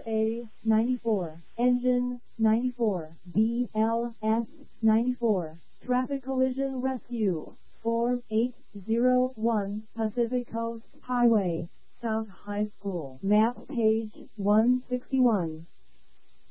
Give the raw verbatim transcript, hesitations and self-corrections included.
A ninety-four, Engine ninety-four, B L S ninety-four, Traffic Collision Rescue, four eight zero one Pacific Coast Highway, South High School, map page one sixty-one.